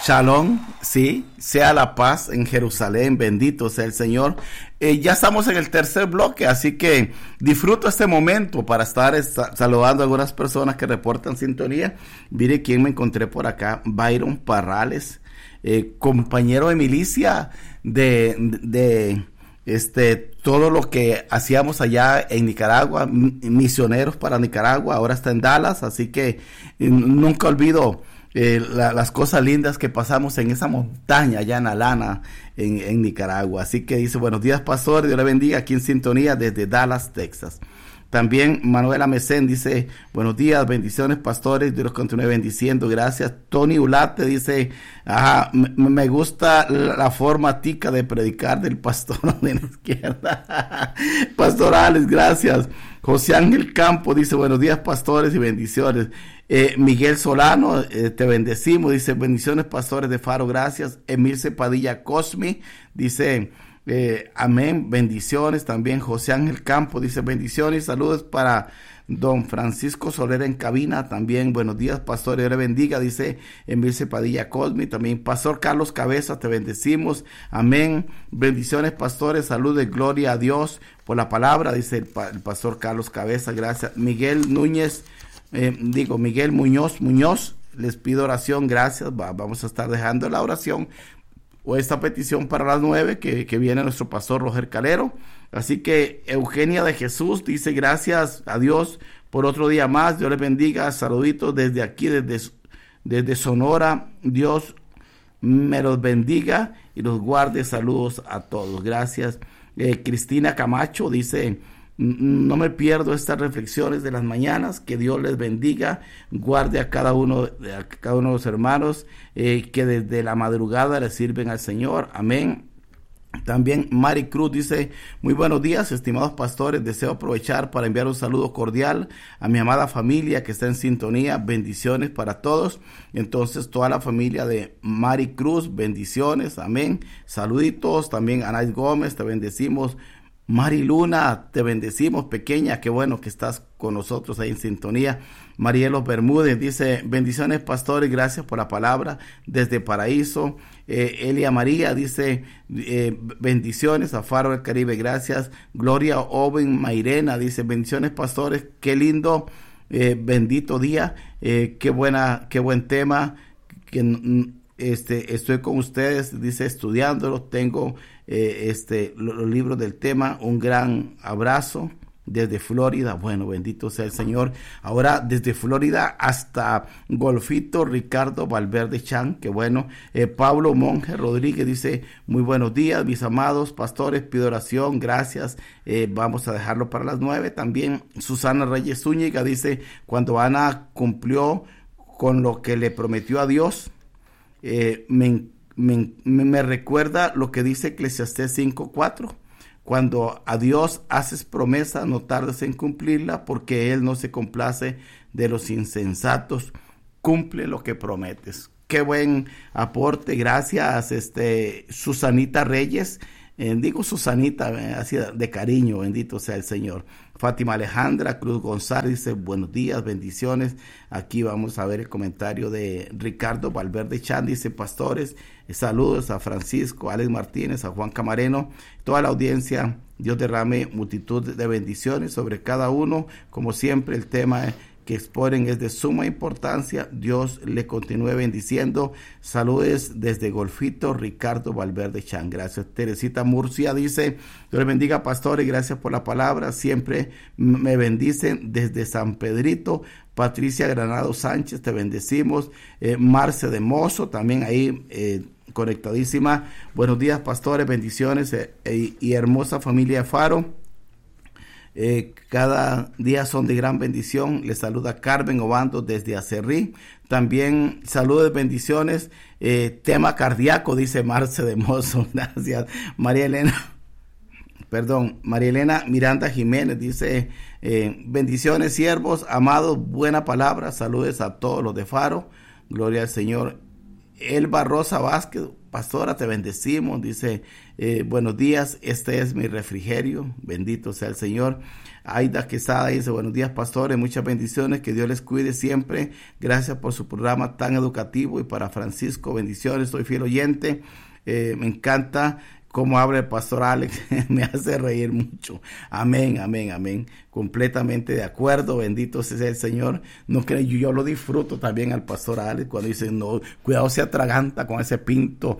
Shalom, sí, sea la paz en Jerusalén, bendito sea el Señor. Ya estamos en el tercer bloque, así que disfruto este momento para estar saludando a algunas personas que reportan sintonía. Mire quién me encontré por acá, Byron Parrales, compañero de milicia de todo lo que hacíamos allá en Nicaragua, misioneros para Nicaragua, ahora está en Dallas, así que nunca olvido las cosas lindas que pasamos en esa montaña allá en Alana, en Nicaragua. Así que dice, buenos días, pastor, Dios le bendiga, aquí en sintonía desde Dallas, Texas. También Manuela Mesén dice, buenos días, bendiciones, pastores, Dios los continúe bendiciendo, gracias. Tony Ulate dice, me gusta la forma tica de predicar del pastor de la izquierda. Pastorales, gracias. José Ángel Campo dice, buenos días, pastores, y bendiciones. Miguel Solano, te bendecimos, dice, bendiciones, pastores de Faro, gracias. Emilce Padilla Cosmi dice, amén, bendiciones. También José Ángel Campo dice, bendiciones, saludos para don Francisco Soler en cabina. También, buenos días, pastor, Dios le bendiga, dice Emilce Padilla Cosmi. También pastor Carlos Cabeza, te bendecimos, amén, bendiciones, pastores, salud y gloria a Dios por la palabra, dice el pastor Carlos Cabeza, gracias. Miguel Núñez, Miguel Muñoz, les pido oración, gracias. Vamos a estar dejando la oración o esta petición para las 9 que viene nuestro pastor Roger Calero. Así que Eugenia de Jesús dice, gracias a Dios por otro día más, Dios les bendiga, saluditos desde aquí, desde Sonora, Dios me los bendiga y los guarde, saludos a todos, gracias. Cristina Camacho dice, no me pierdo estas reflexiones de las mañanas, que Dios les bendiga, guarde a cada uno de los hermanos que desde la madrugada le sirven al Señor, amén. También Mari Cruz dice, muy buenos días, estimados pastores, deseo aprovechar para enviar un saludo cordial a mi amada familia que está en sintonía, bendiciones para todos. Entonces toda la familia de Mari Cruz, bendiciones, amén, saluditos. También Anais Gómez, te bendecimos. Mari Luna, te bendecimos, pequeña, qué bueno que estás con nosotros ahí en sintonía. Marielos Bermúdez dice, bendiciones, pastores, gracias por la palabra desde Paraíso. Elia María dice, bendiciones a Faro del Caribe, gracias. Gloria Oven Mairena dice, bendiciones, pastores, qué lindo, bendito día, qué buen tema, estoy con ustedes, dice, estudiándolo, tengo los libros del tema, un gran abrazo desde Florida. Bueno, bendito sea el Señor. Ahora desde Florida hasta Golfito, Ricardo Valverde Chan, que bueno. Pablo Monje Rodríguez dice, muy buenos días, mis amados pastores, pido oración, gracias. Vamos a dejarlo para las 9. También Susana Reyes Zúñiga dice, cuando Ana cumplió con lo que le prometió a Dios, me recuerda lo que dice Eclesiastés 5:4. Cuando a Dios haces promesa, no tardes en cumplirla, porque Él no se complace de los insensatos. Cumple lo que prometes. Qué buen aporte, gracias, Susanita Reyes. Digo Susanita, así de cariño, bendito sea el Señor. Fátima Alejandra Cruz González dice, buenos días, bendiciones. Aquí vamos a ver el comentario de Ricardo Valverde Chan, dice, pastores, saludos a Francisco, Alex Martínez, a Juan Camareno, toda la audiencia, Dios derrame multitud de bendiciones sobre cada uno. Como siempre, el tema que exponen es de suma importancia. Dios le continúe bendiciendo. Saludes desde Golfito, Ricardo Valverde Chan. Gracias. Teresita Murcia dice, Dios le bendiga, pastor, y gracias por la palabra. Siempre me bendicen desde San Pedrito. Patricia Granado Sánchez, te bendecimos. Marce de Mozo, también ahí conectadísima. Buenos días, pastores, bendiciones y hermosa familia Faro. Cada día son de gran bendición. Les saluda Carmen Obando desde Acerrí. También saludos, bendiciones. Tema cardíaco, dice Marce de Mozo. Gracias. María Elena Miranda Jiménez dice, bendiciones, siervos, amados, buena palabra. Saludos a todos los de Faro. Gloria al Señor. Elba Rosa Vázquez, pastora, te bendecimos, dice, buenos días, este es mi refrigerio, bendito sea el Señor. Aida Quesada dice, buenos días, pastores, muchas bendiciones, que Dios les cuide siempre, gracias por su programa tan educativo. Y para Francisco, bendiciones, soy fiel oyente, me encanta cómo habla el pastor Alex, me hace reír mucho. Amén, amén, amén. Completamente de acuerdo, bendito sea el Señor. No creo, yo lo disfruto también al pastor Alex cuando dice, no, cuidado, se atraganta con ese pinto.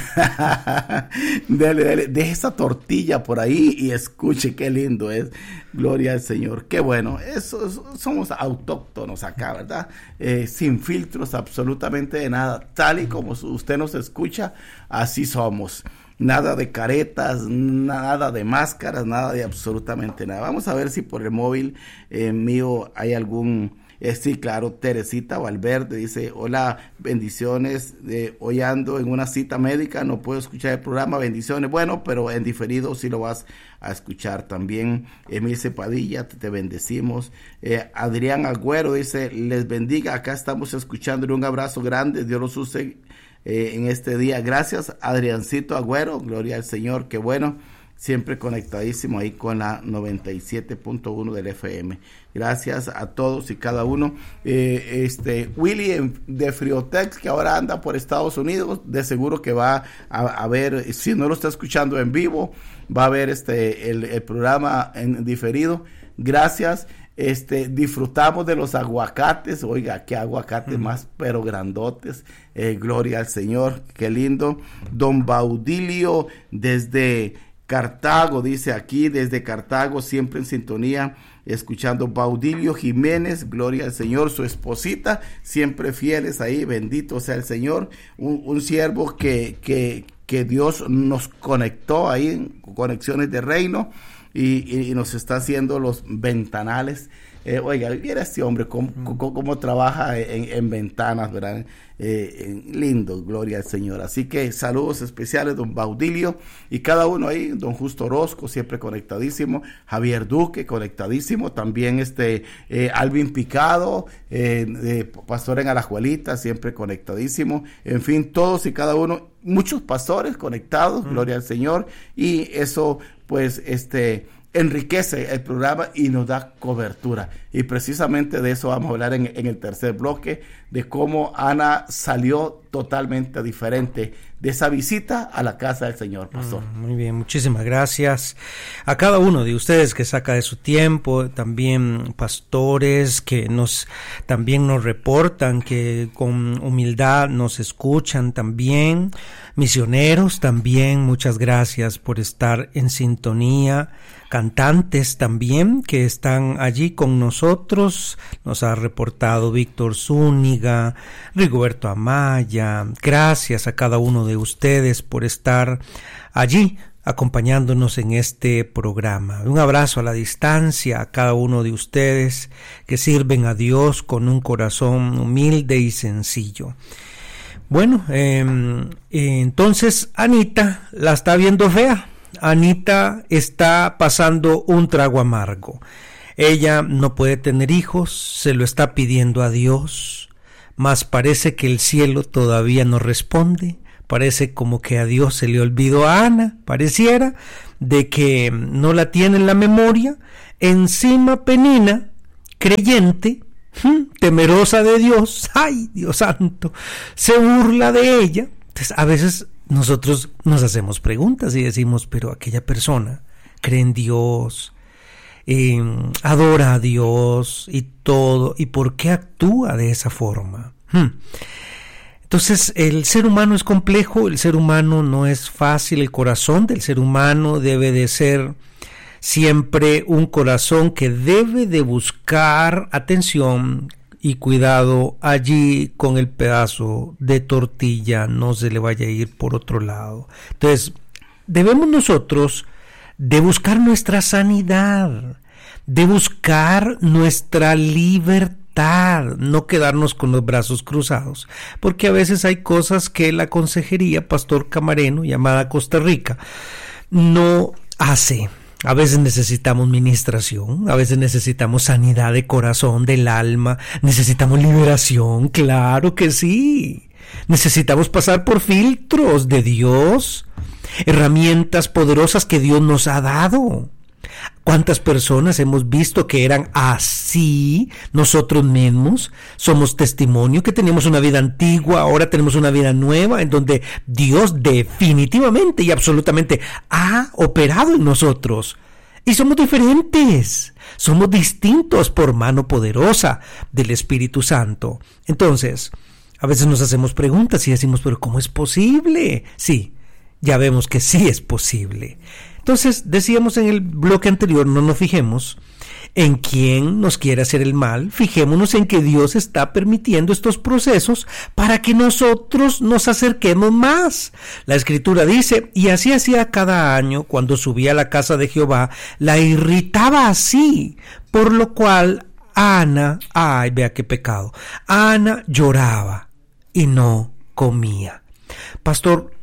Dele, deje esa tortilla por ahí y escuche qué lindo es. Gloria al Señor. Qué bueno, somos autóctonos acá, ¿verdad? Sin filtros, absolutamente de nada. Tal y como usted nos escucha, así somos. Nada de caretas, nada de máscaras, nada de absolutamente nada. Vamos a ver si por el móvil mío hay algún... sí, claro, Teresita Valverde dice, hola, bendiciones, hoy ando en una cita médica, no puedo escuchar el programa, bendiciones. Bueno, pero en diferido sí lo vas a escuchar también. Emil Cepadilla, te bendecimos. Adrián Agüero dice, les bendiga, acá estamos escuchándole, un abrazo grande, Dios los use en este día. Gracias, Adriancito Agüero, gloria al Señor, qué bueno, siempre conectadísimo ahí con la 97.1 del FM. Gracias a todos y cada uno. Willy de Friotex, que ahora anda por Estados Unidos, de seguro que va a ver, si no lo está escuchando en vivo, va a ver el programa en diferido. Gracias. Disfrutamos de los aguacates, oiga, qué aguacates más pero grandotes, gloria al Señor, qué lindo. Don Baudilio desde Cartago, dice aquí, desde Cartago, siempre en sintonía, escuchando. Baudilio Jiménez, gloria al Señor, su esposita, siempre fieles ahí, bendito sea el Señor, un siervo que Dios nos conectó ahí en Conexiones de Reino, y nos está haciendo los ventanales. Oiga, mira este hombre cómo trabaja en ventanas, ¿verdad? Lindo, gloria al Señor. Así que saludos especiales, don Baudilio, y cada uno ahí, don Justo Orozco, siempre conectadísimo, Javier Duque, conectadísimo, también Alvin Picado, pastor en Alajuelita, siempre conectadísimo, en fin, todos y cada uno, muchos pastores conectados, gloria al Señor, y eso pues enriquece el programa y nos da cobertura. Y precisamente de eso vamos a hablar en el tercer bloque, de cómo Ana salió totalmente diferente de esa visita a la casa del Señor, pastor. Muy bien, muchísimas gracias a cada uno de ustedes que saca de su tiempo, también pastores que también nos reportan, que con humildad nos escuchan también, misioneros también, muchas gracias por estar en sintonía, cantantes también que están allí con nosotros, nos ha reportado Víctor Zúñiga, Rigoberto Amaya, gracias a cada uno de ustedes por estar allí acompañándonos en este programa. Un abrazo a la distancia a cada uno de ustedes que sirven a Dios con un corazón humilde y sencillo. Bueno, entonces Anita la está viendo fea. Anita está pasando un trago amargo. Ella no puede tener hijos, se lo está pidiendo a Dios, mas parece que el cielo todavía no responde. Parece como que a Dios se le olvidó a Ana, pareciera, de que no la tiene en la memoria. Encima Penina, creyente, temerosa de Dios, ¡ay, Dios santo!, se burla de ella. Entonces, a veces nosotros nos hacemos preguntas y decimos, pero aquella persona cree en Dios, adora a Dios y todo, ¿y por qué actúa de esa forma? Entonces, el ser humano es complejo, el ser humano no es fácil, el corazón del ser humano debe de ser siempre un corazón que debe de buscar atención y cuidado allí con el pedazo de tortilla, no se le vaya a ir por otro lado. Entonces, debemos nosotros de buscar nuestra sanidad, de buscar nuestra libertad, no quedarnos con los brazos cruzados, porque a veces hay cosas que la consejería Pastor Camareno, llamada Costa Rica, no hace. A veces necesitamos ministración, a veces necesitamos sanidad de corazón, del alma, necesitamos liberación, claro que sí. Necesitamos pasar por filtros de Dios, herramientas poderosas que Dios nos ha dado. ¿Cuántas personas hemos visto que eran así nosotros mismos? Somos testimonio que teníamos una vida antigua, ahora tenemos una vida nueva en donde Dios definitivamente y absolutamente ha operado en nosotros. Y somos diferentes, somos distintos por mano poderosa del Espíritu Santo. Entonces, a veces nos hacemos preguntas y decimos, ¿pero cómo es posible? Sí, ya vemos que sí es posible. Entonces, decíamos en el bloque anterior, no nos fijemos en quién nos quiere hacer el mal, fijémonos en que Dios está permitiendo estos procesos para que nosotros nos acerquemos más. La Escritura dice, y así hacía cada año cuando subía a la casa de Jehová, la irritaba así, por lo cual Ana, ay, vea qué pecado, Ana lloraba y no comía. Pastor,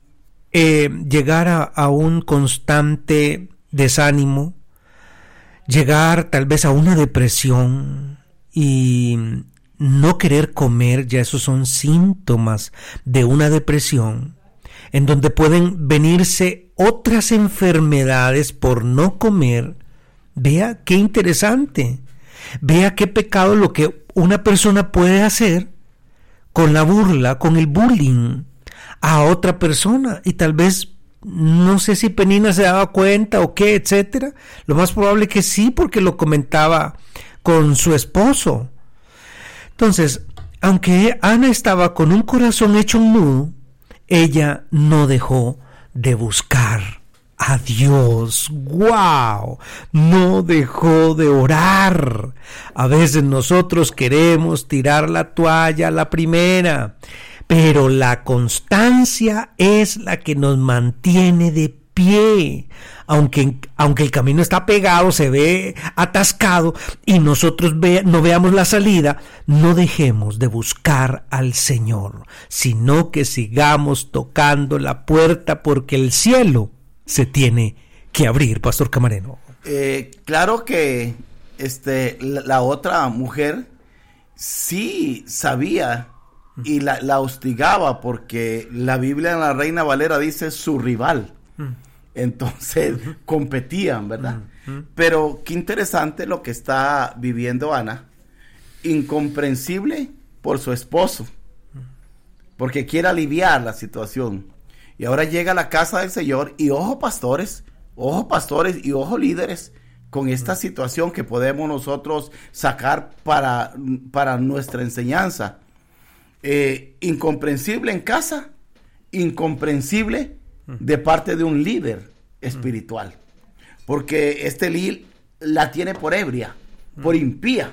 llegar a un constante desánimo, llegar tal vez a una depresión y no querer comer, ya esos son síntomas de una depresión, en donde pueden venirse otras enfermedades por no comer. Vea qué interesante, vea qué pecado lo que una persona puede hacer con la burla, con el bullying a otra persona, y tal vez no sé si Penina se daba cuenta o qué, etcétera. Lo más probable que sí, porque lo comentaba con su esposo. Entonces, aunque Ana estaba con un corazón hecho un nudo, ella no dejó de buscar a Dios. ¡Wow! No dejó de orar. A veces nosotros queremos tirar la toalla a la primera, pero la constancia es la que nos mantiene de pie. Aunque el camino está pegado, se ve atascado y nosotros no veamos la salida, no dejemos de buscar al Señor, sino que sigamos tocando la puerta, porque el cielo se tiene que abrir, Pastor Camareno. Claro que la otra mujer sí sabía y la hostigaba, porque la Biblia en la Reina Valera dice su rival. Entonces competían, ¿verdad? Pero qué interesante lo que está viviendo Ana, incomprensible por su esposo, porque quiere aliviar la situación. Y ahora llega a la casa del Señor, y ojo pastores y ojo líderes, con esta situación que podemos nosotros sacar para nuestra enseñanza. Incomprensible en casa, incomprensible de parte de un líder espiritual, porque la tiene por ebria, por impía,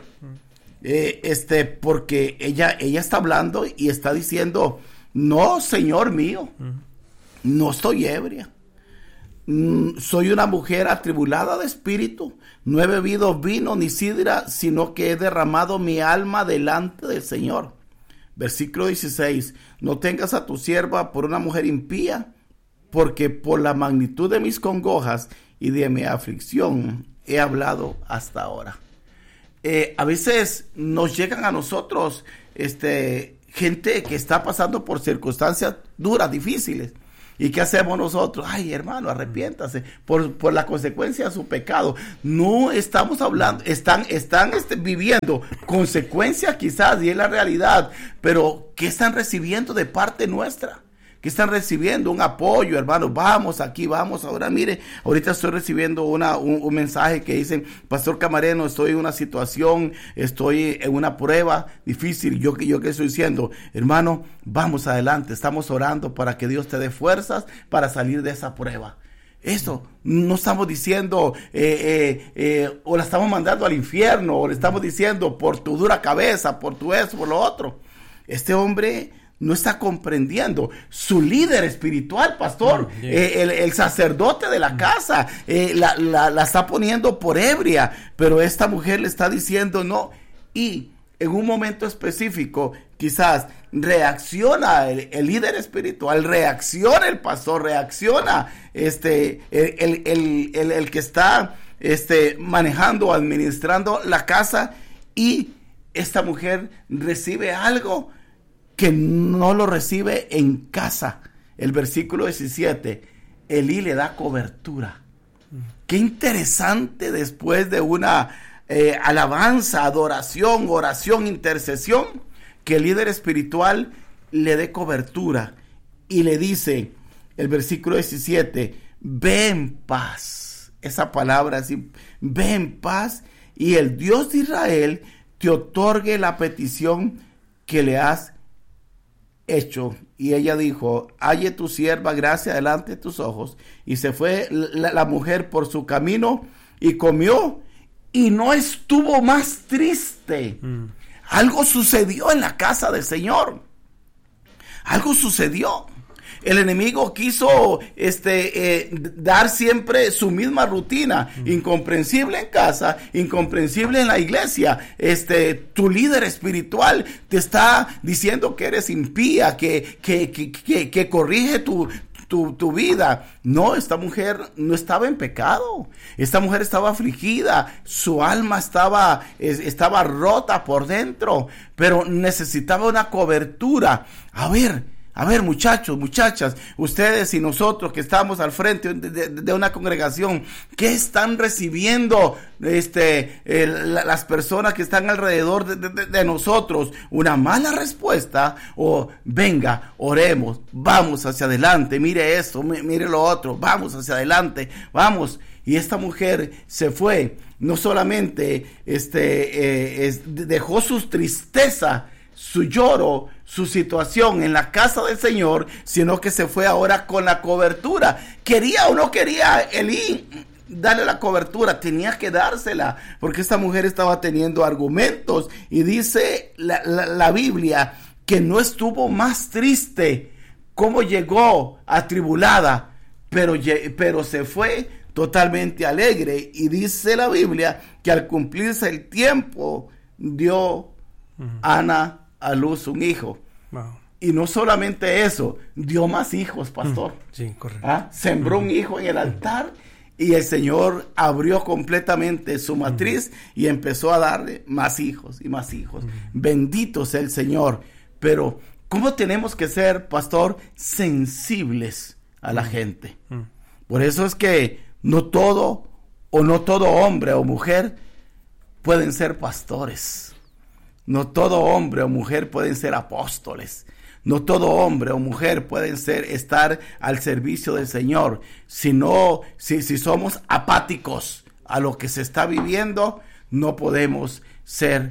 porque ella está hablando y está diciendo, no, Señor mío, no estoy ebria, soy una mujer atribulada de espíritu, no he bebido vino ni sidra, sino que he derramado mi alma delante del Señor. Versículo 16, no tengas a tu sierva por una mujer impía, porque por la magnitud de mis congojas y de mi aflicción he hablado hasta ahora. A veces nos llegan a nosotros gente que está pasando por circunstancias duras, difíciles. ¿Y qué hacemos nosotros? Ay, hermano, arrepiéntase por la consecuencia de su pecado. No estamos hablando, están viviendo consecuencias quizás, y es la realidad, pero ¿qué están recibiendo de parte nuestra? ¿Qué están recibiendo? Un apoyo, hermano, vamos aquí, vamos ahora. Mire, ahorita estoy recibiendo un mensaje que dicen, Pastor Camareno, estoy en una situación, estoy en una prueba difícil. Yo que estoy diciendo, hermano, vamos adelante, estamos orando para que Dios te dé fuerzas para salir de esa prueba. Eso, no estamos diciendo, o la estamos mandando al infierno, o le estamos diciendo por tu dura cabeza, por tu eso, por lo otro. Este hombre no está comprendiendo. Su líder espiritual, pastor, el sacerdote de la casa, la está poniendo por ebria, pero esta mujer le está diciendo no. Y en un momento específico, quizás reacciona el líder espiritual, reacciona el pastor, reacciona el que está manejando, administrando la casa, y esta mujer recibe algo que no lo recibe en casa. El versículo 17, Elí le da cobertura. Qué interesante después de una alabanza, adoración, oración, intercesión, que el líder espiritual le dé cobertura y le dice, el versículo 17, ve en paz. Esa palabra así, ve en paz y el Dios de Israel te otorgue la petición que le has hecho. Y ella dijo, halle tu sierva gracia delante de tus ojos. Y se fue la mujer por su camino y comió y no estuvo más triste. Algo sucedió en la casa del Señor. Algo sucedió. El enemigo quiso dar siempre su misma rutina, incomprensible en casa, incomprensible en la iglesia. Tu líder espiritual te está diciendo que eres impía, que corrige tu vida. No, esta mujer no estaba en pecado. Esta mujer estaba afligida. Su alma estaba rota por dentro, pero necesitaba una cobertura. A ver, muchachos, muchachas, ustedes y nosotros que estamos al frente de una congregación, ¿qué están recibiendo las personas que están alrededor de nosotros? ¿Una mala respuesta? O venga, oremos, vamos hacia adelante, mire esto, mire lo otro, vamos hacia adelante, vamos. Y esta mujer se fue, no solamente dejó su tristeza, su lloro, su situación en la casa del Señor, sino que se fue ahora con la cobertura. ¿Quería o no quería Elí darle la cobertura? Tenía que dársela, porque esta mujer estaba teniendo argumentos, y dice la Biblia que no estuvo más triste. ¿Cómo llegó atribulada? Pero se fue totalmente alegre, y dice la Biblia que al cumplirse el tiempo dio Ana a luz un hijo. Wow. Y no solamente eso, dio más hijos, pastor. Sí, correcto. Sembró un hijo en el altar, y el Señor abrió completamente su matriz y empezó a darle más hijos y más hijos. Bendito sea el Señor. Pero ¿cómo tenemos que ser, pastor, sensibles a la gente? Por eso es que no todo hombre o mujer pueden ser pastores. No todo hombre o mujer pueden ser apóstoles. No todo hombre o mujer pueden estar al servicio del Señor. Si somos apáticos a lo que se está viviendo, no podemos ser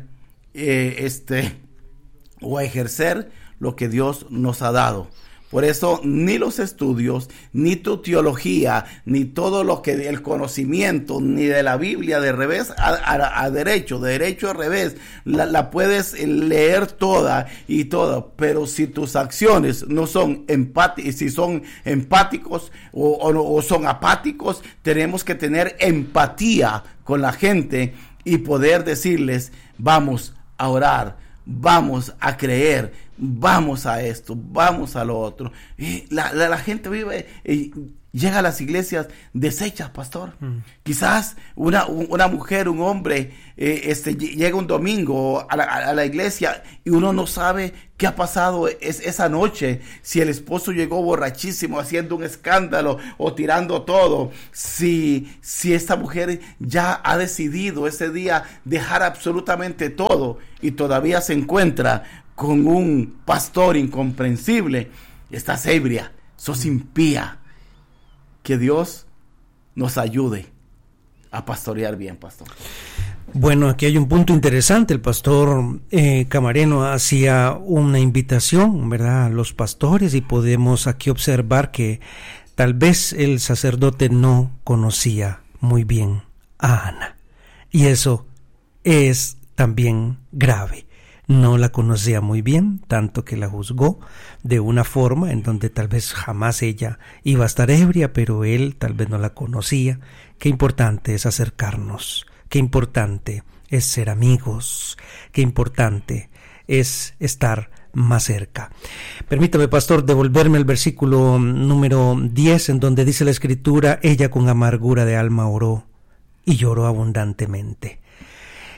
o ejercer lo que Dios nos ha dado. Por eso ni los estudios, ni tu teología, ni todo lo que el conocimiento, ni de la Biblia de revés a derecho, de derecho a revés, la puedes leer toda y todo. Pero si tus acciones no son si son empáticos o son apáticos, tenemos que tener empatía con la gente y poder decirles, vamos a orar, vamos a creer, vamos a esto, vamos a lo otro. Y la gente vive llega a las iglesias deshechas, pastor. Quizás una mujer, un hombre, llega un domingo a la iglesia y uno no sabe qué ha pasado esa noche. Si el esposo llegó borrachísimo, haciendo un escándalo o tirando todo. Si esta mujer ya ha decidido ese día dejar absolutamente todo y todavía se encuentra con un pastor incomprensible. Estás ebria, sos impía. Que Dios nos ayude a pastorear bien, pastor. Bueno, aquí hay un punto interesante. El pastor Camareno hacía una invitación, ¿verdad?, a los pastores, y podemos aquí observar que tal vez el sacerdote no conocía muy bien a Ana, y eso es también grave. No la conocía muy bien, tanto que la juzgó de una forma en donde tal vez jamás ella iba a estar ebria, pero él tal vez no la conocía. Qué importante es acercarnos, qué importante es ser amigos, qué importante es estar más cerca. Permítame, pastor, devolverme al versículo número 10, en donde dice la Escritura: ella con amargura de alma oró y lloró abundantemente.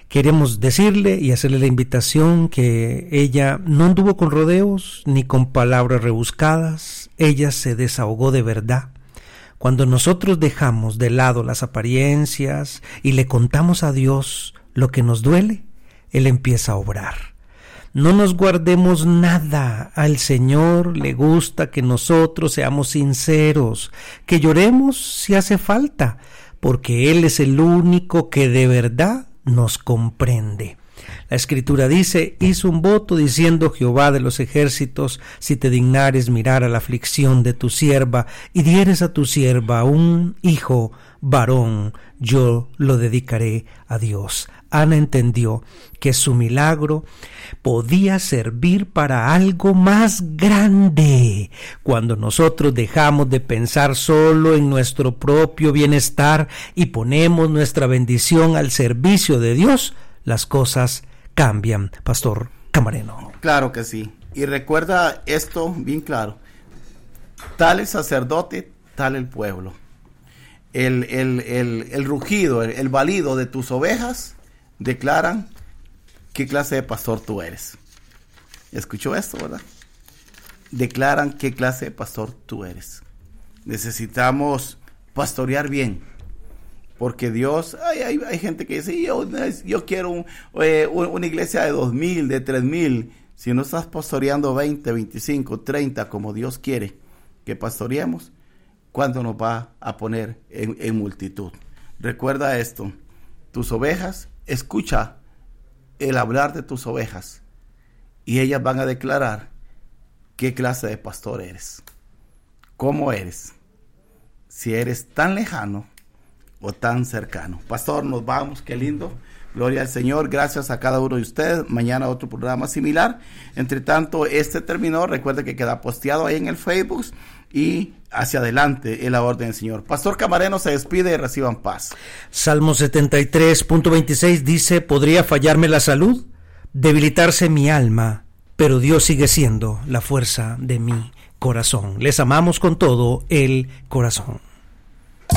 Queremos decirle y hacerle la invitación que ella no anduvo con rodeos ni con palabras rebuscadas. Ella se desahogó de verdad. Cuando nosotros dejamos de lado las apariencias y le contamos a Dios lo que nos duele, Él empieza a obrar. No nos guardemos nada. Al Señor le gusta que nosotros seamos sinceros, que lloremos si hace falta, porque Él es el único que de verdad nos comprende. La Escritura dice: hizo un voto diciendo Jehová de los ejércitos, si te dignares mirar a la aflicción de tu sierva y dieres a tu sierva un hijo varón, yo lo dedicaré a Dios. Ana entendió que su milagro podía servir para algo más grande. Cuando nosotros dejamos de pensar solo en nuestro propio bienestar y ponemos nuestra bendición al servicio de Dios, las cosas cambian, Pastor Camareno. Claro que sí. Y recuerda esto bien claro: tal el sacerdote, tal el pueblo. El rugido, el balido de tus ovejas declaran qué clase de pastor tú eres. ¿Escuchó esto, verdad? Declaran qué clase de pastor tú eres. Necesitamos pastorear bien, porque Dios, hay gente que dice: yo quiero una iglesia de 2,000, de 3,000. Si no estás pastoreando 20, 25, 30 como Dios quiere que pastoreemos, ¿cuándo nos va a poner en multitud? Recuerda esto: tus ovejas, escucha el hablar de tus ovejas y ellas van a declarar qué clase de pastor eres, cómo eres, si eres tan lejano o tan cercano. Pastor, nos vamos, qué lindo. Gloria al Señor, gracias a cada uno de ustedes. Mañana otro programa similar. Entre tanto, este terminó. Recuerde que queda posteado ahí en el Facebook y hacia adelante en la orden del Señor. Pastor Camareno se despide y reciban paz. Salmo 73.26 dice: podría fallarme la salud, debilitarse mi alma, pero Dios sigue siendo la fuerza de mi corazón. Les amamos con todo el corazón.